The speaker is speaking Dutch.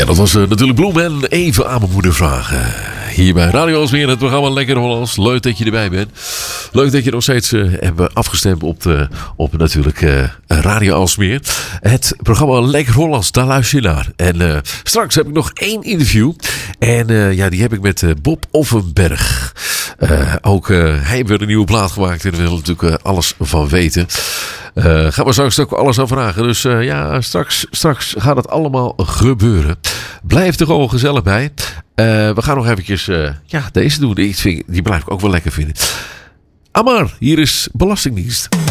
Ja, dat was natuurlijk Bloem en even aan mijn moeder vragen. Hier bij Radio Alsmeer, het programma Lekker Hollands. Leuk dat je erbij bent. Leuk dat je nog steeds hebt afgestemd op natuurlijk Radio Alsmeer. Het programma Lekker Hollands, daar luister je naar. En straks heb ik nog 1 interview. En die heb ik met Bob Offenberg. Ook hij heeft weer een nieuwe plaat gemaakt en daar wil natuurlijk alles van weten. Gaan we straks ook alles aan vragen. Dus straks gaat het allemaal gebeuren. Blijf er gewoon gezellig bij. We gaan nog eventjes deze doen. Die blijf ik ook wel lekker vinden. Amar, hier is Belastingdienst.